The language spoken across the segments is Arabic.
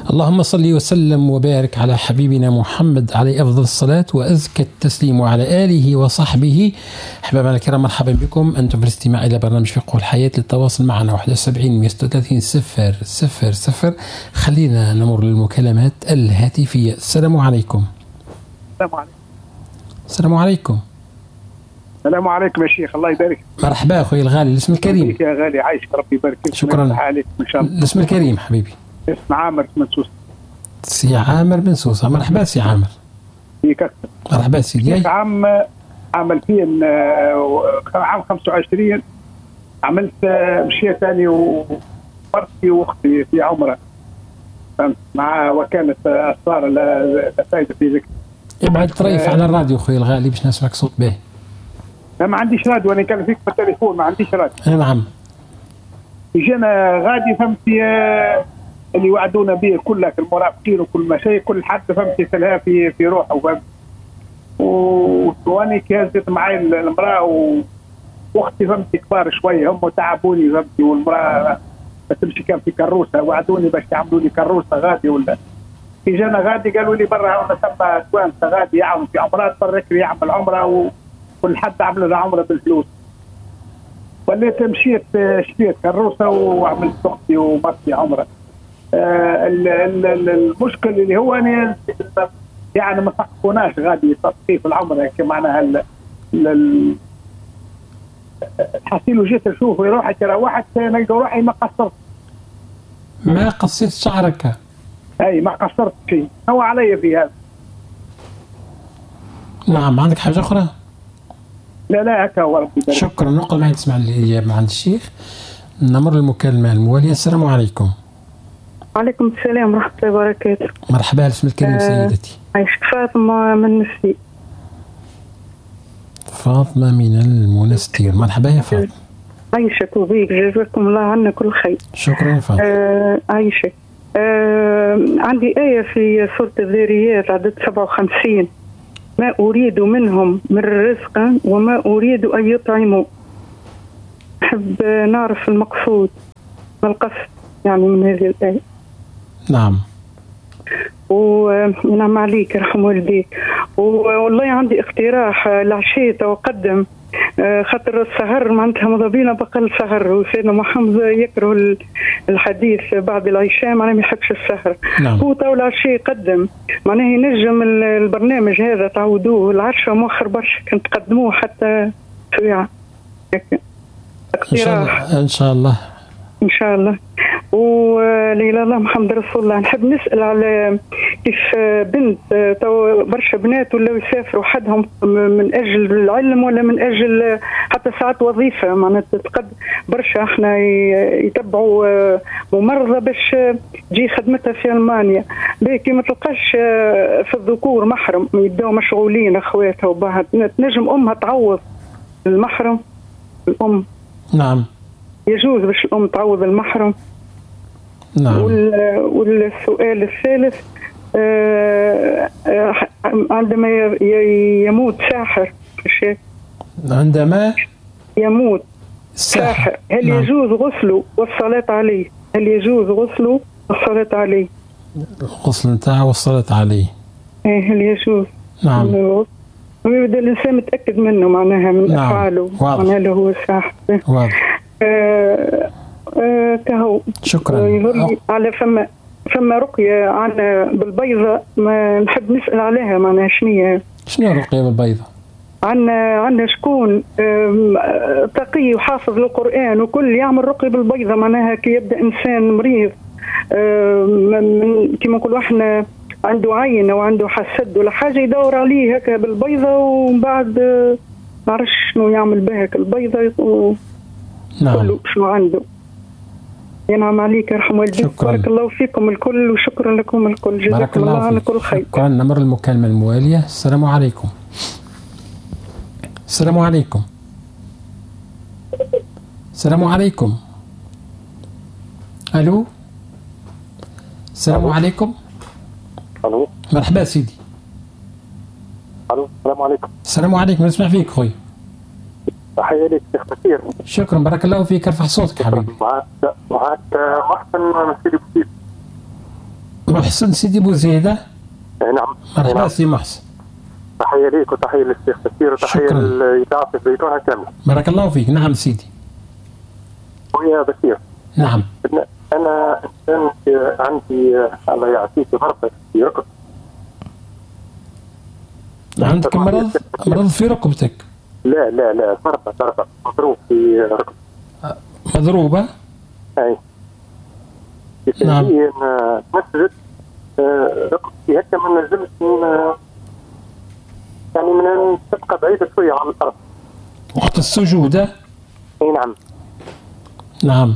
اللهم صل وسلم وبارك على حبيبنا محمد عليه أفضل الصلاة وأزكى التسليم وعلى آله وصحبه. أحبابنا الكرام، مرحبا بكم. أنتم في الاستماع إلى برنامج فقه الحياة. للتواصل معنا 71 136 000. خلينا نمر للمكالمات الهاتفية. السلام عليكم. السلام عليكم. السلام عليكم يا شيخ، الله يبارك. مرحبا أخوي الغالي، الاسم الكريم. يا غالي عايشك، ربي يبارك فيك. شكرا. حالك إن شاء الله. الاسم الكريم حبيبي. اسم عامر بن سوسة. سي عامر بن سوسة، مرحبا سي عامر. فيك أكثر. مرحبا سيدي. عام 25 عملت مشيت أنا ومرتي وأختي في عمرة، فهمت، مع وكالة أسرار الفائدة في ذكر. ابعد طريف على الراديو أخوي الغالي باش نسمعك صوت به. لا ما عنديش راديو، أنا كان فيك بالتليفون، ما عنديش راديو. نعم. جينا غادي فهمتي اللي وعدونا به كلك المرافقين وكل ما شيء، كل حد فهمتي سلها في روحه، فهمت. واني كازت معي المراه واختي فهمتي كبار شويه، هم تعبوني فهمتي، والمراه تمشي كان في كروسه، وعدوني باش يعملوا لي كروسه غادي ولا في جانا غادي، قالوا لي برا هنا ثم توانسه غادي يعمل في عمرات برك يعمل عمره، وكل حد عمل له عمره بالفلوس. وليت مشيت شريت كروسه وعملت اختي ومرتي عمره. المشكل اللي هو أنا يعني ما ثقفوناش غادي تصفيف العمره، معناها الحصيل، وجيت اشوف روحي ترى واحد نلقى روحي ما قصرت شعرك. اي ما قصرت شيء، هو علي في هذا. نعم. عندك حاجه اخرى؟ لا هكا هو، ربي يبارك. شكرا. نقل معي تسمع الاجابه عند الشيخ. نمر للمكالمه المواليه. السلام عليكم. وعليكم السلام ورحمة الله وبركاته. مرحبا، الاسم الكريم سيدتي. عايشك. فاطمة من مسي. فاطمة من المنستير. مرحبا يا فاطمة. عايشك وبيك، جزاكم الله عنا كل خير. شكرا يا فاطمة. عايشك. عندي آية في سورة الذاريات عدد 57: ما أريد منهم من رزق وما أريد أن يطعموا. أحب نعرف المقصود والقصد يعني من هذه الآية. نعم. ونعم عليك، يرحم والديك. والله عندي اقتراح العشية وقدم، خاطر السهر معناتها مضابينا بقل سهر، وسيدنا محمد يكره الحديث بعد العشاء، معناه ما يحبش السهر. نعم. هو تو العشية قدم، معناه ينجم البرنامج هذا تعودوه، العشاء مؤخر برشا كنت تقدموه حتى ساعة. اقتراح ان شاء الله. ان شاء الله. وليلى الله محمد رسول الله. نحب نسأل على كيف بنت تو برشا بنات ولاو يسافروا حدهم من اجل العلم ولا من اجل حتى ساعات وظيفه، معناتها تقد برشا احنا يتبعوا ممرضه باش تجي خدمتها في المانيا، لكن ما تلقاش في الذكور محرم يبداو مشغولين اخواتها وبعد تنجم امها تعوض المحرم. الام نعم يجوز باش الام تعوض المحرم. نعم. والسؤال الثالث، عندما يموت ساحر، عندما يموت ساحر هل نعم. يجوز غسله والصلاة عليه؟ هل يجوز غسله والصلاة عليه؟ الغسل نتاعه والصلاة عليه. هل يجوز؟ نعم. ويبدأ الإنسان متأكد منه معناها من نعم. أفعاله، معناها له هو ساحر. واضح. كهو. شكرا. على فما رقية عنا بالبيضة، ما نحب نسأل عليها معناها شنو رقية بالبيضة؟ عنا شكون تقي وحافظ للقرآن وكل يعمل رقية بالبيضة، معناها كي يبدأ إنسان مريض كما نقولوا احنا عنده عين او عنده حسد ولا حاجة، يدور عليه هكا بالبيضة ومن بعد معرفش شنو يعمل بها البيضة نعم. كله شنو عنده. ينعم عليك، يرحم والديك. بارك الله فيكم الكل وشكرا لكم الكل، جزاكم الله عنا كل خير. شكرا. نمر المكالمة الموالية. السلام عليكم. السلام عليكم. السلام عليكم. الو. السلام عليكم. الو. مرحبا سيدي. الو. السلام عليكم. السلام عليكم. نسمع فيك خويا. تحية لك شيخ بشير. شكرا. بارك الله فيك. ارفع صوتك حبيبي. معك محسن من سيدي بوسيف. محسن سيدي بوزيدة. نعم. مرحبا سي محسن. تحية ليك وتحية للشيخ بشير وتحية لإذاعة الزيتونة كاملة. بارك الله فيك. نعم سيدي. ويا بشير. نعم. أنا إنسان عندي الله يعافيك ضربة في ركبتي. عندك مرض في ركبتك؟ لا ضربة مضروب في ركبتي. مضروبة؟ أي. نعم. نسجد ركبتي هكا ما نجمش يعني من تبقى بعيدة شوية عن الأرض. وقت السجود؟ أي نعم. نعم.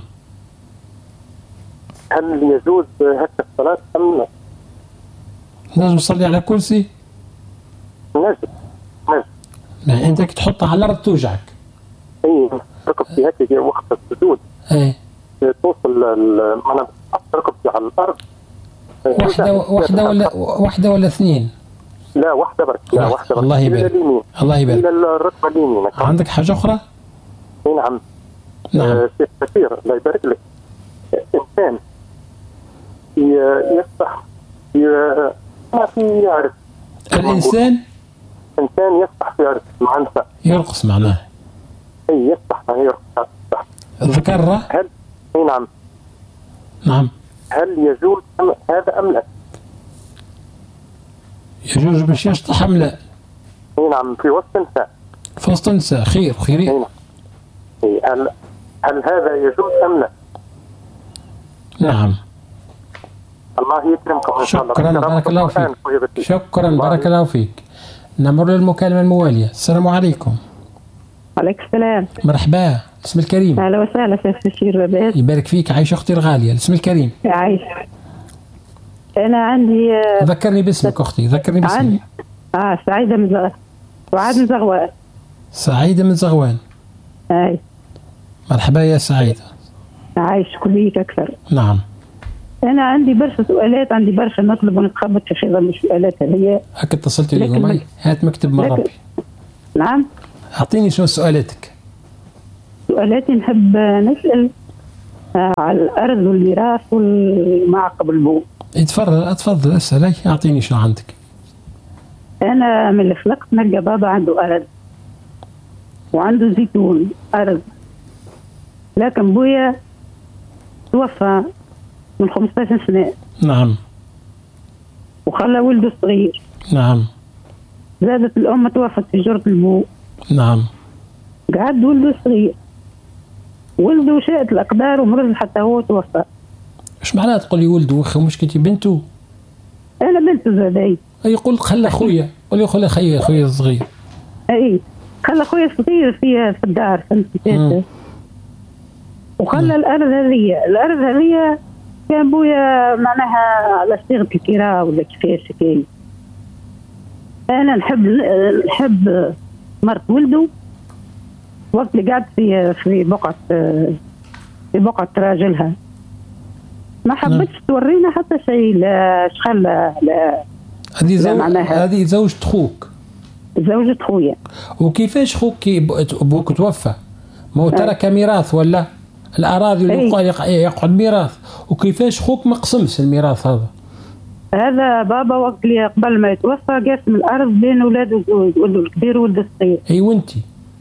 هل يجوز هكا الصلاة أم لا؟ نجم تصلي على كرسي؟ نجم. انت تحطها على الارض توجعك. اي ركبتي هكا وقت السجود. اي توصل انا ركبتي على الارض. واحدة ولا اثنين؟ لا واحدة برك. لا واحدة برك. الله يبارك. الله يبارك. إلى الركبة اليمين. عندك حاجة أخرى؟ اي نعم. شيخ بشير الله يبارك لك. إنسان يفتح ما في يعرف. الإنسان يفتح في عرس مع نساء. يرقص معناه. اي يفتح ما يرقص. ذكرة؟ هل اي نعم. نعم. هل يجوز هذا أم لا؟ يجوز باش يشطح أم لا؟ اي نعم في وسط النساء. في وسط النساء خيرين. اي نعم. هل هذا يجوز أم لا؟ نعم. الله يكرمكم إن شاء الله. شكرا بارك الله فيك. شكرا بارك الله فيك. نمر للمكالمة الموالية. السلام عليكم. عليك السلام. مرحبا. اسم الكريم. اهلا وسهلا شيخ بشير. لاباس؟ يبارك فيك. عايش اختي الغالية. الاسم الكريم. عايش. انا عندي ذكرني باسمك اختي. ذكرني باسمك. سعيدة من زغوان. سعيدة من زغوان. اي مرحبا يا سعيدة. عايش كليك اكثر. نعم. انا عندي برشا سؤالات، عندي برشا نطلب ونتخبط في نظام السؤالات هذه. هكا اتصلت اليوم. هات مكتب من ربي. نعم. اعطيني شنو سؤالاتك. سؤالاتي نحب نسأل على الأرض والميراث والمعقب البو. تفضل اسأل. اعطيني شنو عندك. أنا من اللي خلقت نلقى بابا عنده أرض وعنده زيتون أرض، لكن بويا توفى من 15 سنة. نعم. وخلى ولده صغير. نعم. زادت الأم توفت في جرة البو. نعم. قعد ولده صغير، ولده شاءت الأقدار ومرض حتى هو توفى. ايش معناها تقول لي ولده وخي مشكلتي بنته؟ أنا بنته زادي. يقول خلى خويا، قولي خلى خويا الصغير. أي خلى خويا الصغير في الدار فهمتي. وخلى الأرض هذه كان بويا معناها على صيغة الكراء ولا كيفاش كاين. أنا نحب مرت ولده وقت اللي قعدت في بقعة راجلها ما حبتش تورينا حتى شيء. لا شخل لا. هذه زوجة خوك. زوجة خويا. وكيفاش خوك ابوك توفى؟ ما هو ترك ميراث ولا الأراضي اللي يقعد ميراث، وكيفاش خوك ما قسمش الميراث هذا؟ هذا بابا وقت اللي قبل ما يتوفى قاسم الأرض بين أولاده الزوج، ولده الكبير وولده الصغير. أي وأنتي؟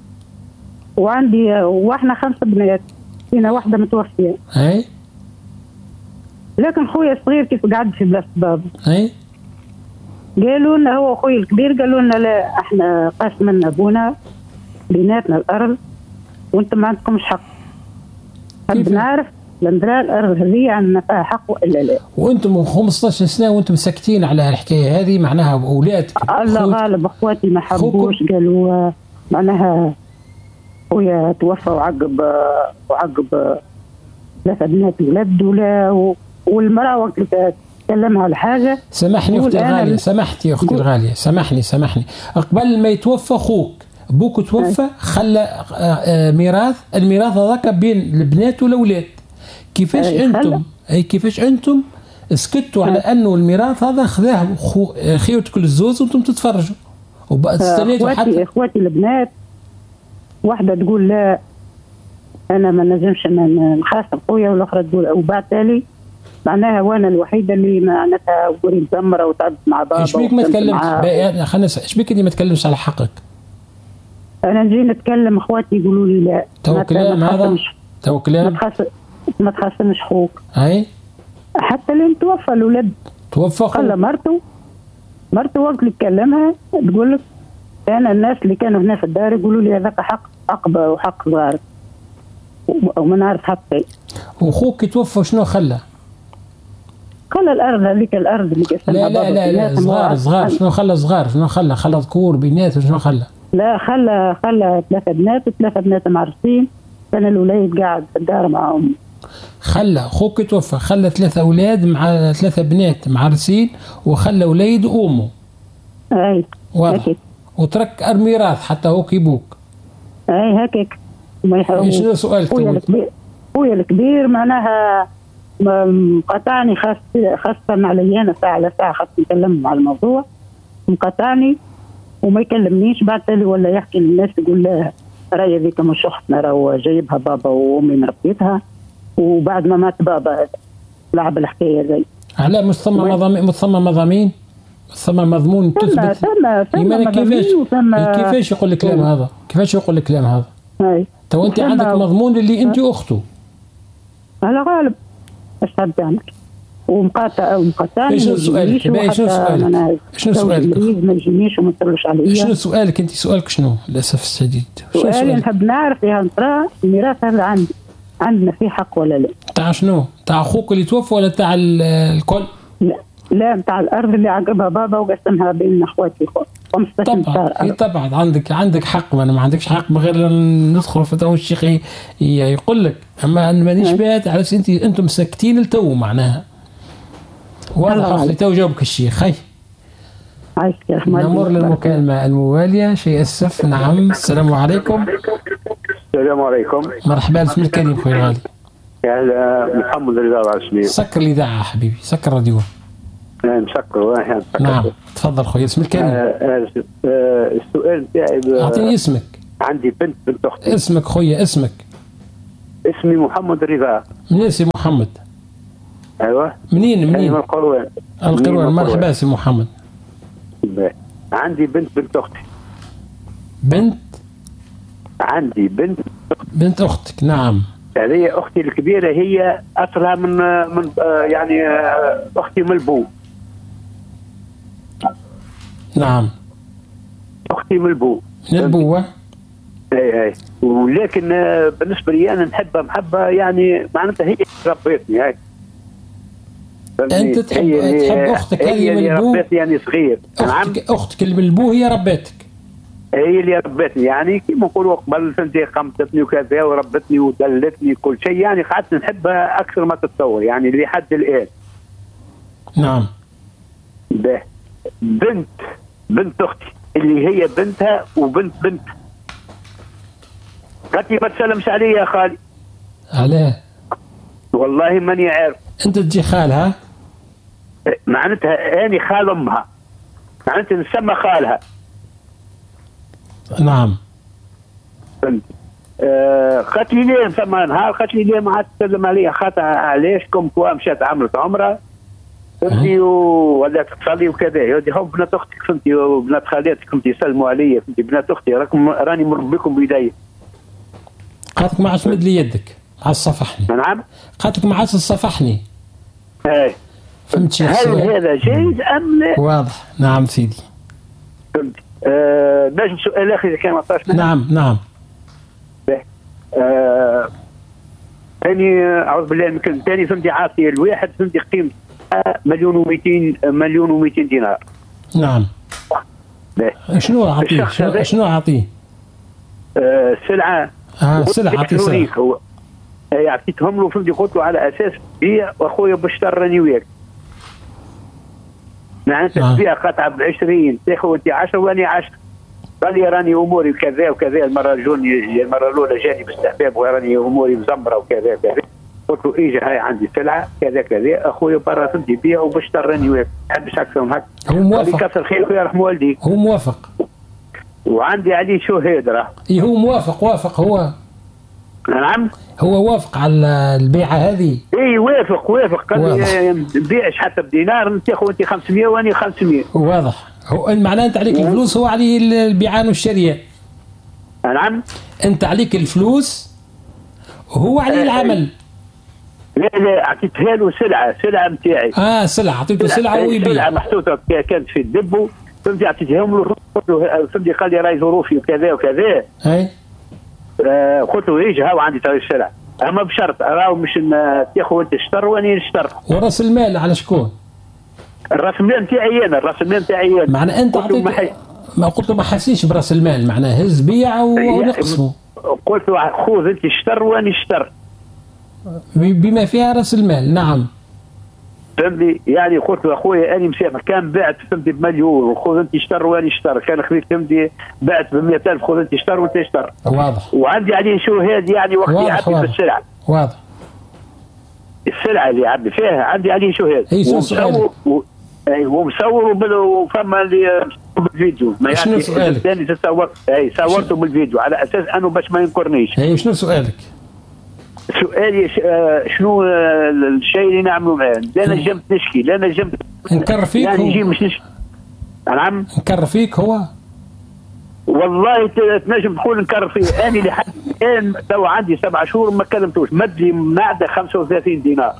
واحنا 5 بنات، فينا واحدة متوفية. أي. لكن خويا الصغير كيف قعد في بلاصة بابا. أي. قالوا لنا هو خويا الكبير قالوا لنا لا احنا قاسمنا ابونا بيناتنا الأرض وانتم ما عندكمش حق. حب نعرف لندرا الأرض هذه عندنا فيها حق وإلا لا. وانتم 15 سنة وانتم ساكتين على الحكاية هذه، معناها أولادك الله غالب أخواتي ما حبوش، قالوا معناها خويا توفى وعقب 3 بنات ولد والمرأة وقت تكلمها على حاجة. سامحني أختي الغالية، سامحتي يا أختي الغالية، سامحني. قبل ما يتوفى خوك أبوك توفى خلى الميراث هذاك بين البنات والأولاد. كيفاش أنتم سكتوا على أنه الميراث هذا خذاه خيوتك للزوز وأنتم تتفرجوا وبقى تستنيتوا حتى إخواتي البنات واحدة تقول لا أنا ما نجمش نخاصم خويا، والأخرى تقول وبعد تالي معناها وانا الوحيده اللي معناتها وري مزمره وتعبت مع بابا. ايش بيك ما تكلمش؟ خلينا نسال، ايش بيك اللي ما تكلمش على حقك؟ انا نجي نتكلم اخواتي يقولوا لي لا. تو كلام هذا؟ تو كلام؟ ما تخاصمش خوك. اي حتى لين توفى الولد. توفى خلى مرته وقت اللي تكلمها تقول لك انا الناس اللي كانوا هنا في الدار يقولوا لي هذاك حق وحق صغار وما نعرف حتى. وخوك توفى شنو خلى؟ خلى الارض هذيك الارض اللي قسمها بابا. لا صغار شنو خلى؟ صغار شنو خلى ذكور بنات شنو خلى؟ لا خلى 3 بنات و3 بنات معرسين. كان الوليد قاعد في الدار معهم. خلى خوك توفى، خلى 3 أولاد مع 3 بنات معرسين، وخلى وليد وأمه. أي واضح. وترك الميراث حتى هو كيبوك. أي هكاك. شنو سؤالك؟ خويا الكبير معناها مقاطعني خاصة علي أنا ساعة على ساعة خاصة نتكلم على الموضوع. مقاطعني وما يكلمنيش. بعد تالي ولا يحكي للناس يقول لها راهي ذيك مش أختنا، راهو جايبها بابا وأمي مربيتها، وبعد ما مات بابا لعب الحكاية ذي. على مصمم مضامين ثم مضمون تثبت. كيفاش يقول الكلام هذا؟ كيفاش يقول الكلام هذا؟ تو أنت عندك مضمون اللي أنت أخته. على غالب أشهد عنك ومقاطعني. شنو سؤالك؟ شنو سؤالك؟ ما يجينيش وما تسولش عليا. شنو سؤالك أنت؟ سؤالك شنو؟ للأسف الشديد. سؤالي نحب نعرف يا ترى الميراث هذا عندنا فيه حق ولا لا؟ تاع شنو؟ تاع أخوك اللي توفى ولا تاع الكل؟ لا تاع الأرض اللي عقبها بابا وقسمها بين أخواتي 15 طبعا عندك حق. ما عندكش حق من غير ندخل في تو الشيخ يقول لك. أما أنا مانيش بات على أنتم ساكتين لتو معناها. واضح تو جاوبك الشيخ. هاي نمر للمكالمة الموالية. شيء أسف. نعم. السلام عليكم. السلام عليكم. مرحبا باسم الكريم خويا الغالي. يا محمد رضا العشمي. سكر الإذاعة حبيبي، سكر الراديو. مسكر. نعم تفضل خويا اسم الكريم. السؤال تاعي أعطيني اسمك. عندي بنت أختي. اسمك خويا اسمك؟ اسمي محمد رضا. منين سي محمد؟ ايوه. منين؟ من القروان. مرحبا سي محمد. عندي بنت أختي. عندي بنت أختك. نعم. هذه أختي الكبيرة، هي أصلها من يعني أختي من البو. نعم. أختي من البو. من البو. اي ولكن بالنسبة لي أنا نحبها محبة يعني معناتها هي ربيتني. هاي أنت تحب أختك هذه من البو؟ ربيتني يعني صغير. أختك اللي من البو هي ربيتك. هي اللي ربتني يعني كيما نقولوا قبل فهمتي قمتني وكذا وربتني ودلتني كل شيء يعني قعدت نحبها اكثر ما تتصور يعني لحد الان. نعم. بنت اختي اللي هي بنتها وبنت قالت لي ما تسلمش علي يا خالي. علاه؟ والله ماني عارف. انت تجي خالها؟ معناتها اني خال امها، معناتها نسمى خالها. نعم. قالت لي ليه ثم نهار قالت لي ليه ما عادش تسلم عليا خاطر علاش كم كوا مشات عملت عمره فهمتي ولا تصلي وكذا. يودي هو بنات اختك فهمتي وبنات خالاتك فهمتي يسلموا عليا فهمتي بنات اختي راني مربيكم بيدي. قالت ما عادش مد لي يدك عاد صفحني. نعم. قالت ما عادش تصفحني. اي فهمتي. هل هذا جيد ام لا؟ واضح. نعم سيدي. فهمتي. نجم سؤال اخر اذا كان ما عطاش. نعم. ثاني اعوذ بالله من كلمه ثاني فهمتي عاطي الواحد فهمتي قيمه 1,200 دينار. نعم. شنو اعطيه؟ شنو اعطيه؟ سلعه. سلعه اعطيه سلعه. هو عطيتهم له فهمتي قلت له على اساس بيع واخويا بشتر راني وياك. معناتها تبيع قطعه ب20 تاخذ انت 10 واني 10. قال لي راني اموري وكذا وكذا. المره الاولى جاني باستحباب وراني اموري مزمره وكذا كذا. قلت له اجي هاي عندي سلعه كذا كذا اخويا برا فهمتي بيع وبشتر راني وياك. ما نحبش اكثر من هكا. هو موافق. كثر خيرك ويرحم والديك. هو موافق. وعندي عليه شهاده راه. هو موافق. هو نعم. هو وافق على البيعه هذه؟ اي وافق قال لي نبيعش حتى بدينار، انت يا اخو انت 500 واني 500. واضح. هو معناه انت عليك الفلوس، هو عليه البيعان والشريان. نعم. انت عليك الفلوس وهو عليه العمل. لا اعطيتها له سلعه نتاعي. سلعه، اعطيته سلعه ويبيع. سلعه محطوطه كانت في الدبو، فهمتي، اعطيتهم له، فهمتي، قال لي راهي ظروفي وكذا وكذا. اي قلت له يجي هاو عندي تاع السلعه، اما بشرط راهو مش تاخذ انت تشتر واني نشتر. وراس المال على شكون؟ الراس المال نتاعي انا، الراس المال نتاعي انا. معنى انت ما قلت له ما حاسيش براس المال، معناه هز بيع ونقسمه. قلت له خذ انت اشتر واني اشتر بما فيها راس المال. نعم فهمتي، يعني قلت له اخويا اني مسافر، كان بعت فهمتي بمليون وخذ انت اشتر واني اشتر، كان خذيت فهمتي بعت ب 100,000 خذ انت اشتر وانت اشتر. واضح. وعندي عليه شهاد يعني وقت يعبي بالسلعه. واضح. السلعه اللي يعبي فيها عندي عليه شهاد. ومصور وفما اللي بالفيديو. ما شنو سؤالك؟ ثاني صورته بالفيديو على اساس انه باش ما ينكرنيش. شنو سؤالك؟ سؤالي شنو الشيء اللي نعمله معاه؟ لا نجمت نشكي، لا نجمت نكر فيك، يعني يجي مش نشكي. نعم نكر فيك هو. والله تنجم تقول نكر فيه. اني لحد الان تو عندي 7 شهور ما كلمتوش، مد لي معده 35 دينار.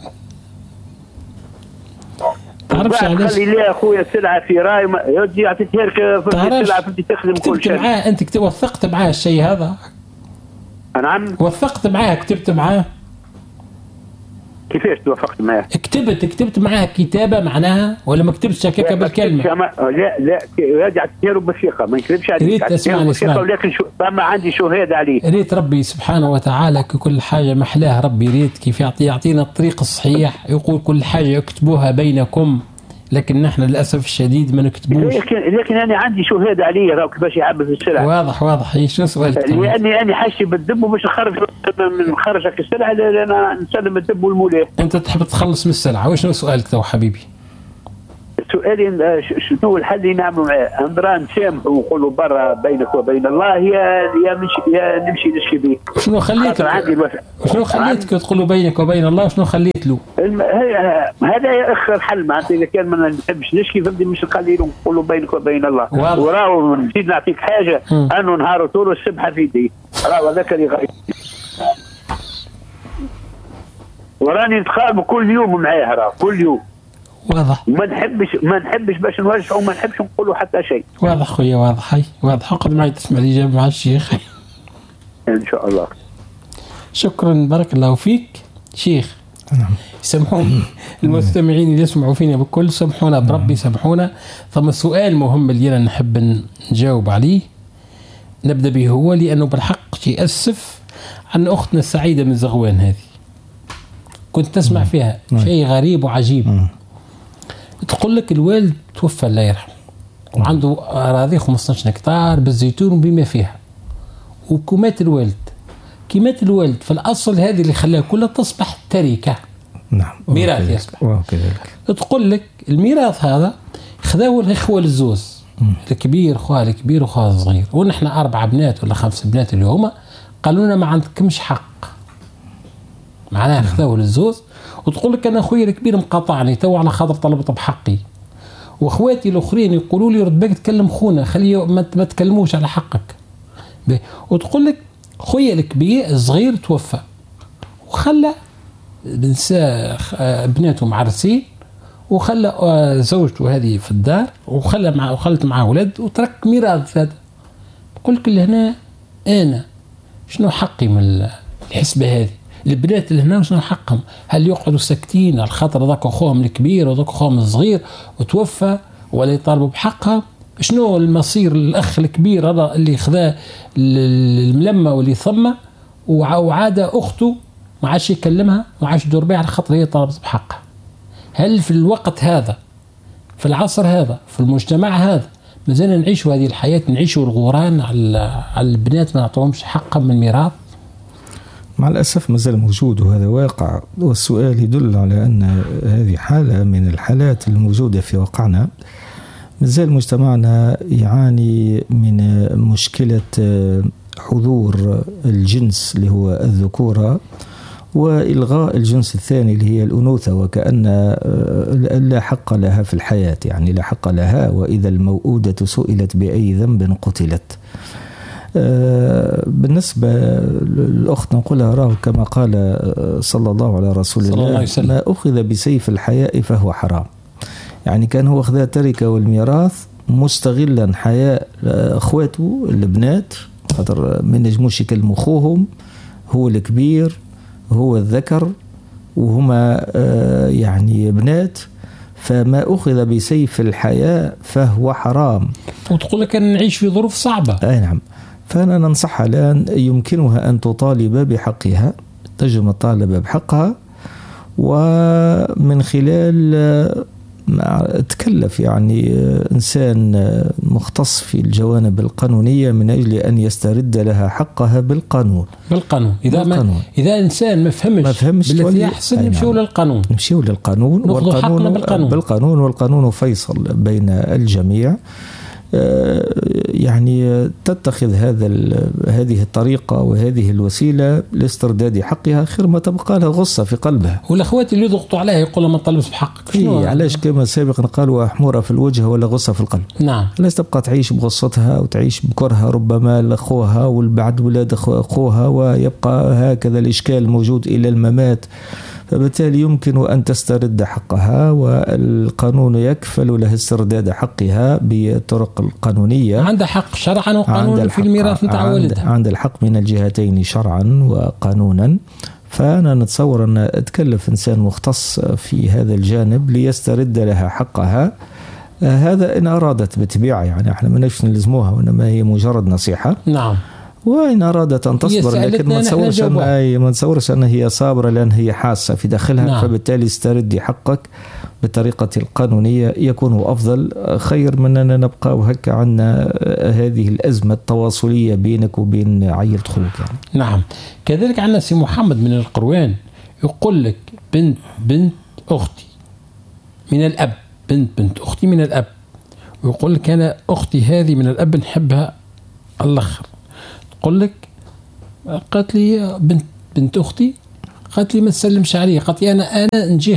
تعرفش علاش؟ خلي لي اخويا السلعه في راي يجي عطيتها لك في السلعه فهمتي تخدم كل شيء. معاه انت وثقت معاه الشيء هذا؟ نعم وثقت معاه، كتبت معاه. كيفاش توافقت معاه؟ كتبت معاه كتابه معناها ولا ما كتبتش هكاك بالكلمه؟ لا راجع تديروا بالثقه، ما نكذبش عليك. ريت اسمعني ولكن فما عندي شهاده عليه. ريت ربي سبحانه وتعالى كل حاجه محلاه ربي، ريت كيف يعطينا الطريق الصحيح. يقول كل حاجه اكتبوها بينكم، لكن نحن للاسف الشديد ما نكتبوش. لكن انا عندي شهاده عليه راهو كيفاش يعبي في السلعه. واضح. شنو سؤالك؟ لاني انا حاشي بالدب وباش نخرجك السلعه، انا نسلم الدب والمولاه. انت تحب تخلص من السلعه، وشنو سؤالك تو حبيبي؟ سؤالي شنو الحل اللي نعملوا معاه؟ نرى نسامحوا ونقولوا برا بينك وبين الله، يا نمشي نشكي به. شنو خليتك تقول له بينك وبين الله؟ شنو خليت له؟ هذا يا اخ الحل، معناتها اذا كان ما نحبش نشكي فهمتي مش نخلي له نقول له بينك وبين الله. وراهو نزيد نعطيك حاجه، انه نهار طول السبحه في يدي، راهو هذاك اللي غايب. وراني نتخانق كل يوم معاه، راه كل يوم. واضح. ما نحبش باش نوجعه وما نحبش نقولوا حتى شيء. واضح خويا، واضح. اقعد معي تسمع الإجابة مع الشيخ ان شاء الله. شكرا، بارك الله فيك شيخ. سامحوني المستمعين اللي يسمعوا فينا بكل، سامحونا بربي، سامحونا. ثم سؤال مهم اللي أنا نحب نجاوب عليه، نبدأ به هو لأنه بالحق يأسف عن أختنا سعيدة من زغوان. هذه كنت تسمع فيها شيء غريب وعجيب. تقول لك الوالد توفى الله يرحمه، وعنده أراضي 15 هكتار بالزيتون وبما فيها، وكمات الوالد في الأصل هذه اللي خلاها كلها تصبح تركة. نعم، ميراث يصبح. تقول لك الميراث هذا خذاوه الإخوة الزوز، الكبير خواه الكبير وخواه الصغير، ونحن 4 بنات ولا 5 بنات اللي هما قالوا لنا ما عندكمش حق، معناها خذاوه للزوز. وتقول لك انا اخويا الكبير مقاطعني تو على خاطر طلبت بحقي، واخواتي الاخرين يقولوا لي رد بالك تكلم خونا، خليه ما تكلموش على حقك. وتقول لك خويا الكبير الصغير توفى وخلى نساء بناته معرسين، وخلى زوجته هذه في الدار، وخلت معاه ولد، وترك ميراث. هذا قلت لهنا انا شنو حقي من الحسبه هذه؟ البنات اللي هنا شنو حقهم؟ هل يقعدوا ساكتين على خاطر ذاك اخوهم الكبير وذاك اخوهم الصغير وتوفى ولا يطالبوا بحقها؟ شنو المصير الاخ الكبير هذا اللي خذا الملمه واللي ثمه وعاد اخته ما عادش يكلمها، ما عادش يدور بها على خاطر هي طالبت بحقها؟ هل في الوقت هذا، في العصر هذا، في المجتمع هذا، مازال نعيشوا هذه الحياه، نعيشوا الغوران على البنات، ما نعطوهمش حقهم من الميراث؟ مع الأسف مازال موجود، وهذا واقع. والسؤال يدل على أن هذه حالة من الحالات الموجودة في واقعنا. مازال مجتمعنا يعاني من مشكلة حضور الجنس اللي هو الذكورة وإلغاء الجنس الثاني اللي هي الأنوثة، وكأن لا حق لها في الحياة، يعني لا حق لها، وإذا الموءودة سئلت بأي ذنب قتلت. بالنسبة للأخت نقولها راه كما قال صلى الله على رسول الله ما أخذ بسيف الحياء فهو حرام. يعني كان هو أخذ تركة والميراث مستغلا حياء أخواته البنات، خاطر ما نجموش يكلموا أخوهم، هو الكبير هو الذكر وهما يعني بنات، فما أخذ بسيف الحياء فهو حرام. وتقول لك أن نعيش في ظروف صعبة. أي نعم. فأنا ننصحها الآن يمكنها أن تطالب بحقها، تجب الطالب بحقها، ومن خلال تكلف يعني إنسان مختص في الجوانب القانونية من أجل أن يسترد لها حقها بالقانون. إذا إنسان ما فهمش بالتي يحسن نمشيو للقانون. والقانون فيصل بين الجميع. يعني تتخذ هذه الطريقة وهذه الوسيلة لاسترداد حقها خير ما تبقى لها غصة في قلبها. والأخوات اللي يضغطوا عليها يقولوا ما تطلبش بحقك. علاش كما سابقا قالوا حمورة في الوجه ولا غصة في القلب. نعم. علاش تبقى تعيش بغصتها وتعيش بكرها ربما لأخوها والبعد ولاد أخوها، ويبقى هكذا الإشكال موجود إلى الممات. فبالتالي يمكن أن تسترد حقها، والقانون يكفل لها استرداد حقها بطرق القانونية. عندها حق شرعا وقانونا في الميراث نتاع والدها. عند الحق من الجهتين شرعا وقانونا. فأنا نتصور أن أتكلف إنسان مختص في هذا الجانب ليسترد لها حقها. هذا إن أرادت بالطبيعة، يعني احنا ما نفس نلزموها، وإنما هي مجرد نصيحة. نعم. وإن أرادت أن تصبر، لكن ما نتصورش أن هي صابرة لأن هي حاسة في داخلها. نعم. فبالتالي استردي حقك بطريقة القانونية يكون أفضل، خير من أن نبقى وهكا عنا هذه الأزمة التواصلية بينك وبين عيلة أخوك يعني. نعم. كذلك عندنا سي محمد من القروان يقول لك بنت أختي من الأب، بنت أختي من الأب، ويقول لك أنا أختي هذه من الأب نحبها الأخر. قل لك قالت لي بنت أختي، قالت لي ما تسلمش عليه، قالت لي أنا نجي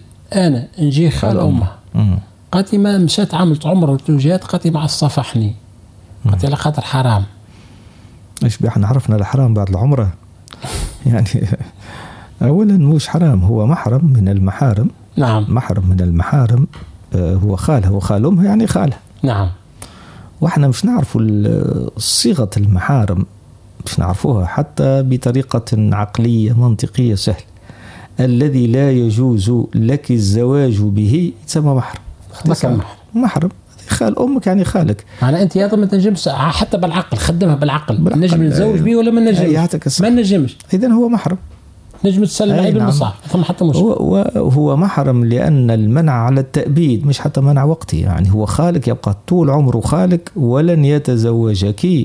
خال أمها. قالت لي ما مشات عملت عمره وتوجات، قالت لي مع الصفحني، قالت لي على خاطر حرام. إيش بيحنا عرفنا الحرام بعد العمرة؟ يعني أولا مش حرام، هو محرم من المحارم. نعم. محرم من المحارم، هو خالها وخال أمها يعني خالها. نعم. واحنا مش نعرفوا صيغة المحارم، مش نعرفوها حتى بطريقة عقلية منطقية سهل. الذي لا يجوز لك الزواج به يتسمى محرم. محرم خال أمك يعني خالك. معنى أنت هذا ما تنجمش حتى بالعقل، خدمها بالعقل. نجم نتزوج به ولا ما نجمش؟ ما نجمش. إذن هو محرم. نجم تسلم عليه بالمصاف، ثم حتى مش هو محرم لأن المنع على التأبيد مش حتى منع وقتي. يعني هو خالك، يبقى طول عمره خالك ولن يتزوجك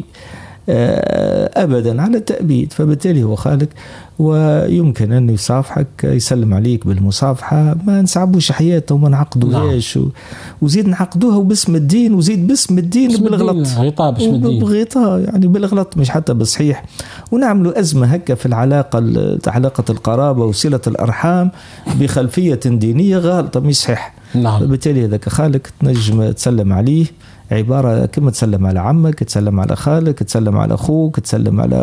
أبدا على التأبيد. فبالتالي هو خالك ويمكن أن يصافحك، يسلم عليك بالمصافحة، ما نصعبوش حياته وما نعقدوهاش. وزيد نعقدوها وباسم الدين، وزيد باسم الدين بالغلط، غطاء يعني بالغلط مش حتى بالصحيح. ونعملوا أزمة هكا في علاقة القرابة وصلة الأرحام بخلفية دينية غالطة مش صحيح. نعم. فبالتالي هذاك خالك تنجم تسلم عليه عبارة كما تسلم على عمك، تسلم على خالك، تسلم على أخوك، تسلم على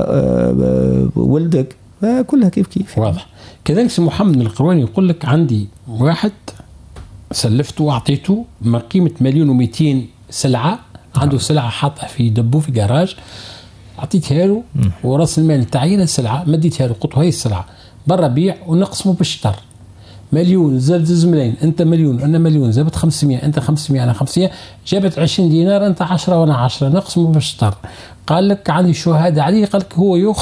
ولدك، كلها كيف. واضح. كذلك سي محمد من القروان يقول لك عندي واحد سلفته وأعطيته ما قيمة 1,200,000 سلعة، عنده سلعة حاطها في دبو في جراج، أعطيتها له ورأس المال تعيين السلعة مديتها له، قلت هاي السلعة برا بيع ونقسمه بالشطر. 1,000,000 زاد زملين، أنت 1,000,000 أنا 1,000,000، زادت 500 أنت 500 أنا 500، جابت 20 دينار أنت 10 وأنا 10، نقسمه بالشطر. قال لك عندي شهادة عليه، قال لك هو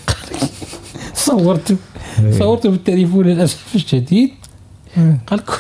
صورته بالتليفون للأسف الشديد، قال لك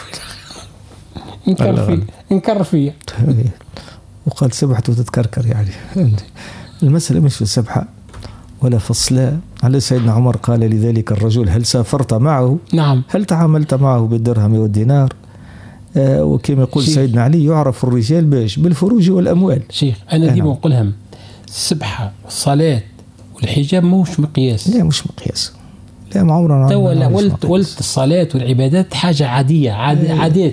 انكر فيه وقال سبحته تتكركر. يعني المسألة مش في السبحة ولا في الصلاة. على سيدنا عمر قال لذلك الرجل هل سافرت معه؟ نعم. هل تعاملت معه بالدرهم والدينار؟ وكما يقول سيدنا علي يعرف الرجال بالفروج والأموال. شيخ أنا ديما نقولهم السبحة والصلاة والحجاب موش مقياس. لا مش مقياس، لا ما عمرنا تو ولت الصلاة والعبادات حاجة عادية عادات.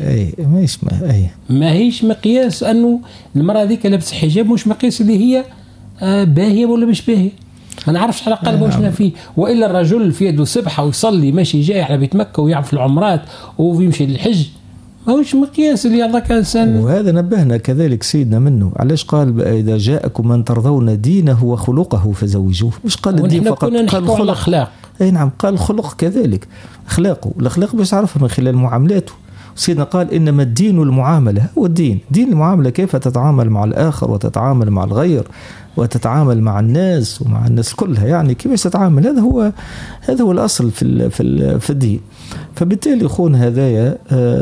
ما هيش مقياس أنه المرأة ذيك لابس حجاب، مش مقياس اللي هي باهية ولا مش باهية. ما نعرفش على قلبه وشنا فيه. وإلا الرجل في يده سبحة ويصلي ماشي جاي على بيت مكة ويعرف العمرات ويمشي للحج، ما هوش مقياس اللي هذاك إنسان. وهذا نبهنا كذلك سيدنا منه، علاش قال إذا جاءكم من ترضون دينه وخلقه فزوجوه. مش قال الدين فقط، قال الأخلاق. أي نعم، قال الخلق كذلك، أخلاقه. الأخلاق باش تعرفها من خلال معاملاته. سيدنا قال إنما الدين المعاملة. هو الدين، دين المعاملة، كيف تتعامل مع الآخر وتتعامل مع الغير وتتعامل مع الناس ومع الناس كلها، يعني كيف تتعامل. هذا هو الأصل في الدين. فبالتالي أخونا هذايا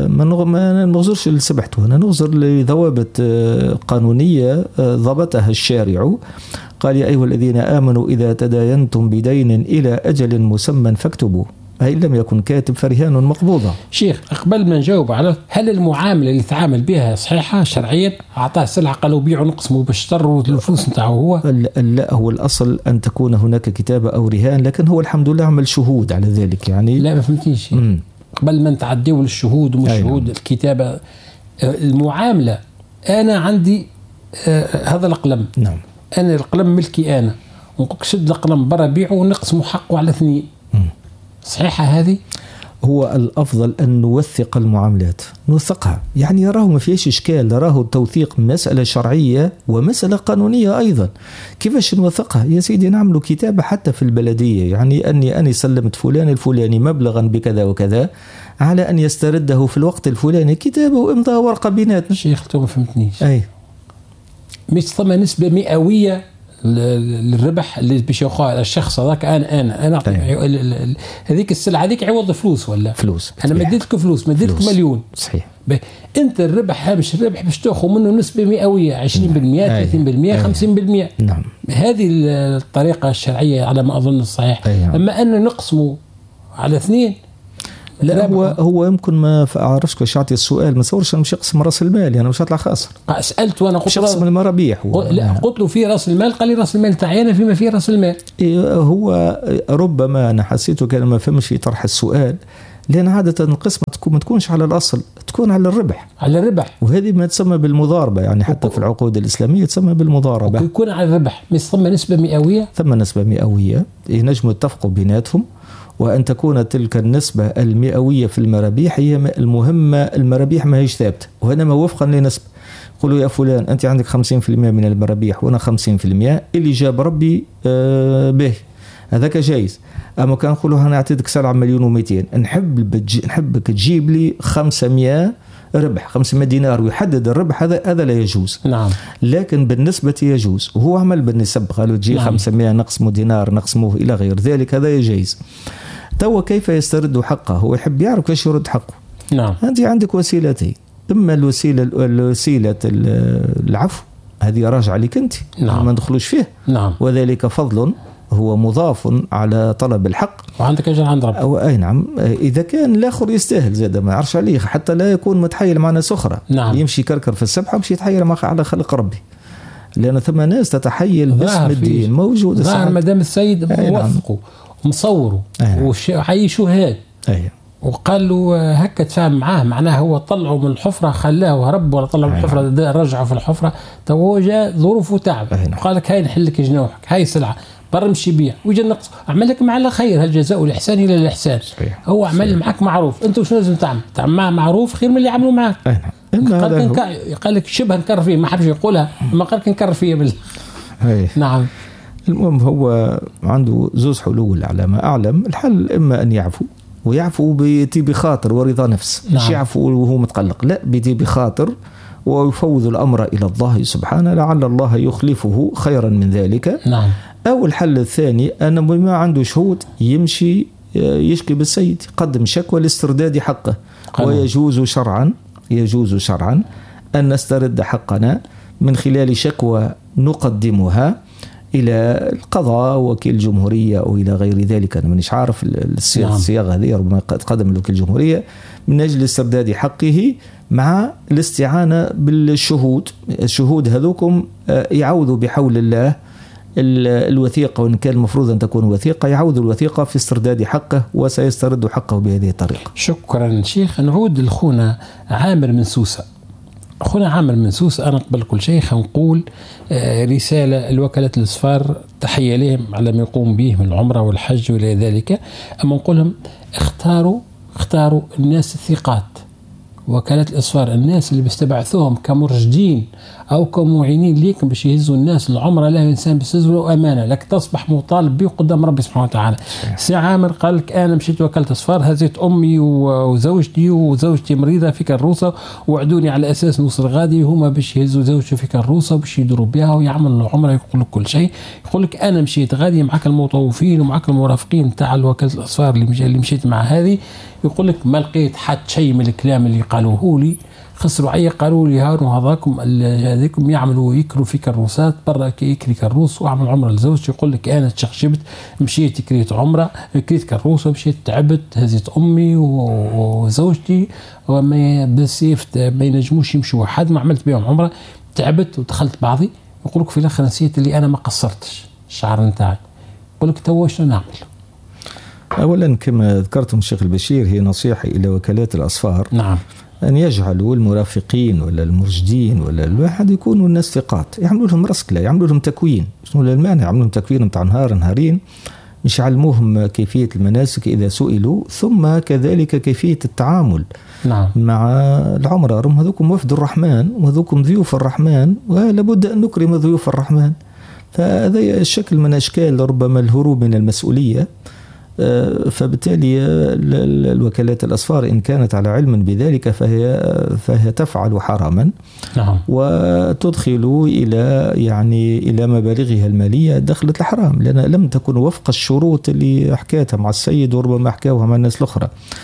ما نغزرش اللي سبحته، أنا نغزر لضوابط قانونية ضبطها الشارع. قال يا أيها الذين آمنوا إذا تداينتم بدين إلى أجل مسمى فاكتبوه، إن لم يكن كاتب فرهان مقبوضة. شيخ، قبل ما نجاوب على هل المعاملة اللي تعامل بها صحيحة شرعيا؟ أعطاه سلعة قالوا بيعوا نقسموا باشتروا الفلوس نتاعه هو؟ لا، هو الأصل أن تكون هناك كتابة أو رهان، لكن هو الحمد لله عمل شهود على ذلك يعني. لا ما فهمتنيش. قبل ما نتعدوا للشهود ومش شهود الكتابة، المعاملة أنا عندي هذا القلم. نعم. أنا القلم ملكي أنا، ونشد القلم برا بيعه ونقسمه حقه على 2. صحيحة هذه؟ هو الأفضل أن نوثق المعاملات، نوثقها، يعني يراه ما فيش إشكال، يراه التوثيق مسألة شرعية ومسألة قانونية أيضا. كيفاش نوثقها يا سيدي؟ نعمل كتابة حتى في البلدية، يعني أني سلمت فلان الفلاني مبلغا بكذا وكذا على أن يسترده في الوقت الفلاني، كتابة وإمضاء ورقة بيناتنا. شيخ تو ما فهمتنيش. أي مش ثم نسبة مئوية للربح اللي باش ياخذ الشخص هذاك. انا هذيك السلعه هذيك عوض فلوس ولا فلوس؟ انا مديتك فلوس، مديتك مليون. صحيح. انت الربح هامش الربح باش تاخذ منه نسبه مئويه 20% 30% 50%. نعم. هذه الطريقه الشرعيه على ما اظن الصحيح. اما ان نقسمه على 2، لا هو يمكن ما اعرفش كيفاش يعطي السؤال. ما تصورش انا مش اقسم راس المال، انا مش هطلع خاسر. سالت وانا قلت اقسم المرابيح. لا قلت له في راس المال، قال لي راس المال تاعي انا فيما فيه راس المال. هو ربما انا حسيته كان ما فهمش في طرح السؤال، لان عاده القسمه ما تكونش على الاصل، تكون على الربح. على الربح، وهذه ما تسمى بالمضاربه، يعني حتى في العقود الاسلاميه تسمى بالمضاربه. يكون على الربح، مش ثم نسبه مئويه. ثم نسبه مئويه ينجموا يتفقوا بيناتهم، وأن تكون تلك النسبة المئوية في المرابيح هي المهمة. المرابيح ما هيش ثابتة، وإنما وفقا لنسبة. قولوا يا فلان أنت عندك 50% من المرابيح وأنا 50%، اللي جاب ربي به هذاك جايز. أما كان نقولوا أنا أعطيتك سلعة 1,200,000، نحبك تجيب لي 500 ربح، 500 دينار، ويحدد الربح، هذا لا يجوز. نعم. لكن بالنسبة يجوز، وهو عمل بالنسب، قالوا تجي 500 نقسمه دينار نقسموه إلى غير ذلك، هذا يجوز. تو كيف يسترد حقه؟ هو يحب يعرف كيف يرد حقه. نعم. أنت عندك وسيلتين، إما الوسيلة العفو، هذه راجعة لك أنت. نعم. ما ندخلوش فيه. نعم. وذلك فضل هو مضاف على طلب الحق، وعندك أجر عند ربك. أو أي نعم، إذا كان الآخر يستاهل زاد ما يعرفش عليه، حتى لا يكون متحيل مع ناس أخرى. نعم. يمشي كركر في السبحة ومشي يتحيل على خلق ربي، لأن ثم ناس تتحيل باسم الدين موجود. ظاهر مدام السيد موثقه ومصوره وحي شهاد، وقال له هكا تفاهم معاه، معناه هو طلعه من الحفرة خلاه وهرب، ولا طلعه من الحفرة رجعه في الحفرة. تو هو جاء ظروفه تعب، وقال لك هاي نحل لك جنوحك، هاي سلعة برا مشي بيع، ويجي النقص. عمل لك مع الخير، هل جزاء الإحسان إلى الإحسان. هو عمل معك معروف، أنت وش لازم تعمل معه معروف خير من اللي عملوا معك. قال لك شبه نكر فيه، ما حبش يقولها، ما قال لك نكر فيه نعم. المهم هو عنده زوز حلول على ما أعلم. الحل إما أن يعفو، ويعفو بطيب خاطر ورضا نفس. نعم. مش يعفو وهو متقلق، لا، بطيب خاطر، ويفوض الأمر إلى الله سبحانه، لعل الله يخلفه خيرا من ذلك. نعم. أو الحل الثاني أن بما عنده شهود يمشي يشكي بالسيد، يقدم شكوى لاسترداد حقه. ويجوز شرعا أن نسترد حقنا من خلال شكوى نقدمها إلى القضاء، وكيل الجمهورية أو إلى غير ذلك. أنا مانيش عارف الصياغة هذه، ربما تقدم لوكيل الجمهورية من أجل استرداد حقه، مع الاستعانة بالشهود. الشهود هذوكم يعوذوا بحول الله الوثيقة، وإن كان المفروض أن تكون وثيقة يعود الوثيقة في استرداد حقه، وسيسترد حقه بهذه الطريقة. شكرا شيخ. نعود لخونا عامر من سوسة. أخونا عامر من سوسة، أنا قبل كل شيء نقول رسالة الوكالة الأسفار، تحية لهم على ما يقوم به من العمرة والحج وإلى ذلك. أما نقول لهم اختاروا الناس الثقات، وكالة الأسفار، الناس اللي بيستبعثوهم كمرشدين أو كمعينين ليكم باش يهزوا الناس العمرة، لا إنسان بيستهزوا له أمانة، لك تصبح مطالب به قدام ربي سبحانه وتعالى. سي عامر قال لك أنا مشيت وكالة أسفار، هزيت أمي وزوجتي مريضة في كروسة، وعدوني على أساس نوصل غادي هما باش يهزوا زوجته في كروسة باش يدوروا بها ويعملوا العمرة. يقول لك كل شيء، يقول لك أنا مشيت غادي معك المطوفين ومعك المرافقين تاع وكالة الأسفار اللي مشيت مع هذه. يقول لك ما لقيت حتى شيء من الكلام اللي قالوه لي، خسروا عيا قالوا لي هذاكم يعملوا يكروا في كروسات برا يكري كروس وعمل عمره لزوجتي. يقول لك انا تشخشبت مشيت كريت عمره كريت كروس ومشيت تعبت هزيت امي وزوجتي وما بسيفت ما ينجموش يمشوا واحد، ما عملت بهم عمره، تعبت ودخلت بعضي. يقول لك في الاخر نسيت اللي انا ما قصرتش الشعر نتاعي. يقول لك توا شنو نعمل؟ اولا كما ذكرتم الشيخ البشير، هي نصيحه الى وكالات الاسفار، نعم، أن يجعلوا المرافقين ولا المرشدين ولا الواحد يكونوا الناس ثقات، يعملوا لهم رسكلة، يعملوا لهم تكوين. شنو المانع؟ يعملوا لهم تكوين متاع نهارين، مش يعلموهم كيفية المناسك إذا سئلوا، ثم كذلك كيفية التعامل نعم مع العمرة. رغم هذوكم وفد الرحمن وهذوكم ضيوف الرحمن، ولابد أن نكرم ضيوف الرحمن. فهذا الشكل من أشكال ربما الهروب من المسؤولية. فبالتالي الوكالات الأسفار إن كانت على علم بذلك فهي تفعل حراما، نعم، وتدخل إلى مبالغها المالية دخلت الحرام، لأنها لم تكن وفق الشروط اللي حكاتها مع السيد وربما حكاوها مع الناس الأخرى.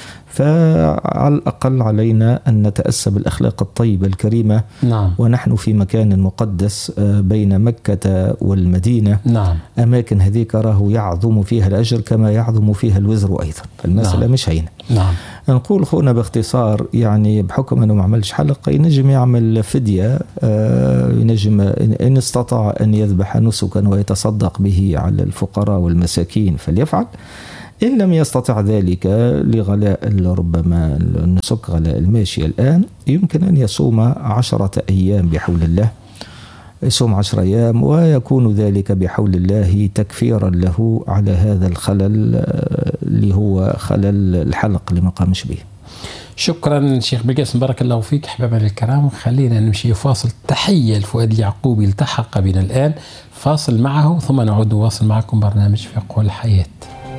فعلى الأقل علينا أن نتأسى بالأخلاق الطيبة الكريمة. نعم. ونحن في مكان مقدس بين مكة والمدينة. نعم. أماكن هذيك راه يعظم فيها الأجر كما يعظم فيها الوزر أيضا. المسألة نعم. مش هينة. نعم. نقول خونا باختصار، بحكم أنه ما عملش حلقة ينجم يعمل فدية، ينجم إن استطاع أن يذبح نسكا ويتصدق به على الفقراء والمساكين فليفعل. إن لم يستطع ذلك لغلاء ربما النسك غلاء الماشية الآن، يمكن أن يصوم 10 أيام بحول الله، يصوم 10 أيام، ويكون ذلك بحول الله تكفيرا له على هذا الخلل اللي هو خلل الحلق اللي ما قامش به. شكرا شيخ بقاسم، بارك الله فيك. أحبابنا الكرام، خلينا نمشي فاصل. تحية لفؤاد اليعقوبي التحق بنا الآن، فاصل معه ثم نعود نواصل معكم برنامج فقه الحياة.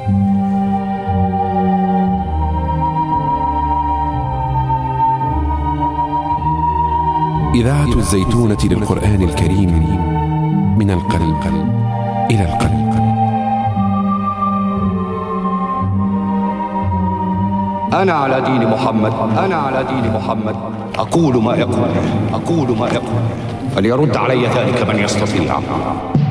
إذاعة الزيتونة للقرآن الكريم، من القلب إلى القلب. أنا على دين محمد، أنا على دين محمد، أقول ما يقول، فليرد علي ذلك من يستطيع.